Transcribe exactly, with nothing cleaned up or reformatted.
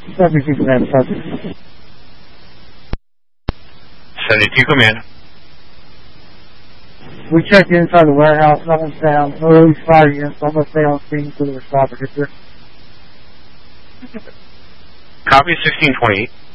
seventy-two command, subject. seventy-two command. We checked inside the warehouse, no one's down, no release fire units, almost stay on scene to the responder. Copy sixteen twenty-eight.